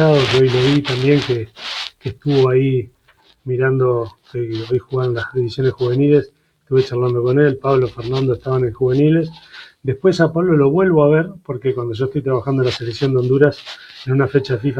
que hoy lo vi también, que estuvo ahí mirando, que hoy juegan las divisiones juveniles, estuve charlando con él, Pablo, Fernando estaban en juveniles. Después a Pablo lo vuelvo a ver, porque cuando yo estoy trabajando en la selección de Honduras, en una fecha FIFA